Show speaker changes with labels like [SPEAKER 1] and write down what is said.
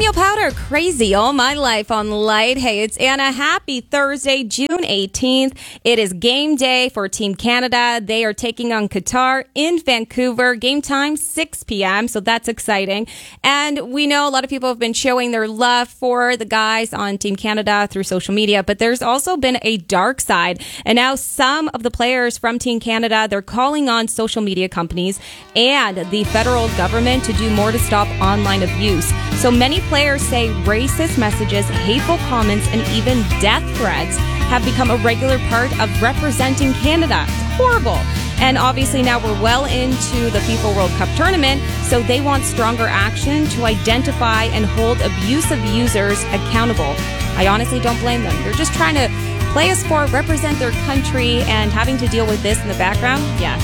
[SPEAKER 1] Danielle Powter, crazy all my life on Light. Hey, it's Anna. Happy Thursday, June 18th. It is game day for Team Canada. They are taking on Qatar in Vancouver. Game time, 6 p.m., so that's exciting. And we know a lot of people have been showing their love for the guys on Team Canada through social media, but there's also been a dark side. And now some of the players from Team Canada, they're calling on social media companies and the federal government to do more to stop online abuse. So many players say racist messages, hateful comments, and even death threats have become a regular part of representing Canada. It's horrible. And obviously now we're well into the FIFA World Cup tournament, so they want stronger action to identify and hold abusive users accountable. I honestly don't blame them. They're just trying to play a sport, represent their country, and having to deal with this in the background, yeah.